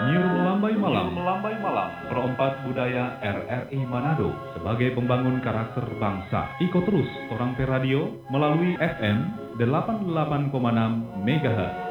Melambai Malam, Perempat Budaya RRI Manado sebagai pembangun karakter bangsa. Ikut terus Orang Per Radio melalui FM 88,6 MHz.